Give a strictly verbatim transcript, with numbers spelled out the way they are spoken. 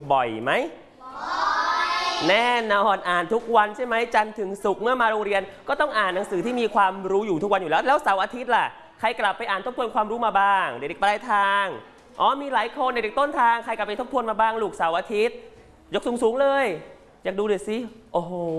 บ่อยไหมแน่นอนอ่านทุกวันใช่ไหมจันทร์ถึงศุกร์เมื่อมาโรงเรียนก็ต้องอ่านหนังสือที่มีความรู้อยู่ทุกวันอยู่แล้วแล้วเสาร์อาทิตย์ล่ะใครกลับไปอ่านทบทวนความรู้มาบ้างเด็กๆปลายทางอ๋อมีหลายคนเด็กๆต้นทางใครกลับไปทบทวนมาบ้างลูกเสาร์อาทิตย์ยกสูงๆเลยอยากดูหน่อยสิโอ้โห